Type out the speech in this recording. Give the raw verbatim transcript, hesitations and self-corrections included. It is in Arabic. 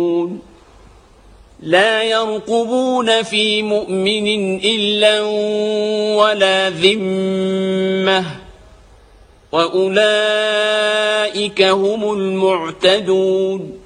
لا يرقبون في مؤمن إلا ولا ذمة وأولئك هم المعتدون